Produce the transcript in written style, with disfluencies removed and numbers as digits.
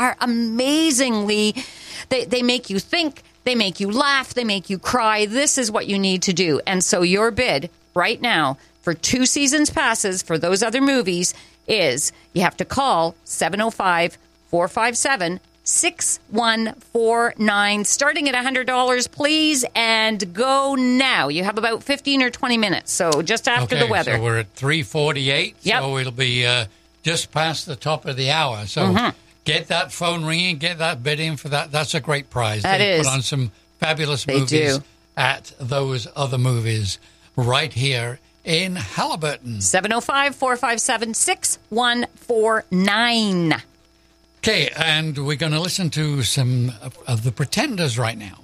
are amazingly, they make you think, they make you laugh, they make you cry. This is what you need to do. And so your bid right now for 2 seasons passes for those other movies is you have to call 705-457-6149, starting at $100, please, and go now. You have about 15 or 20 minutes, so just after the weather. So we're at 3:48, so it'll be just past the top of the hour. So get that phone ringing, get that bid in for that. That's a great prize. They put on some fabulous movies at those other movies right here in Haliburton. 705-457-6149. Okay, and we're going to listen to some of the Pretenders right now.